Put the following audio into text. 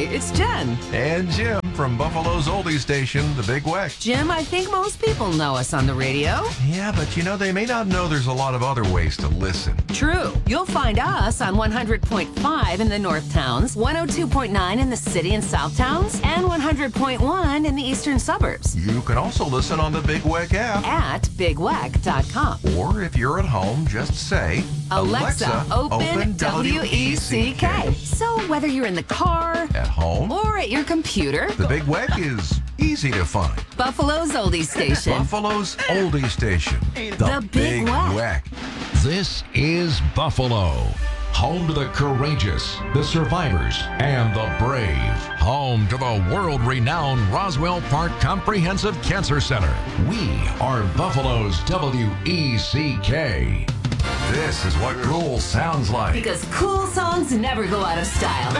Hey, it's Jen. And Jim from Buffalo's oldie station, The Big Weck. Jim, I think most people know us on the radio. Yeah, but they may not know there's a lot of other ways to listen. True. You'll find us on 100.5 in the North Towns, 102.9 in the city and South Towns, and 100.1 in the eastern suburbs. You can also listen on the Big Weck app. At bigwack.com. Or if you're at home, just say, Alexa, open WECK. So whether you're in the car, at home, or at your computer, The Big Weck is easy to find. Buffalo's oldie station. Buffalo's oldie station, The Big Weck. This is Buffalo, home to the courageous, the survivors, and the brave. Home to the world-renowned Roswell Park Comprehensive Cancer Center. We are Buffalo's WECK. This is what cool sounds like. Because cool songs never go out of style.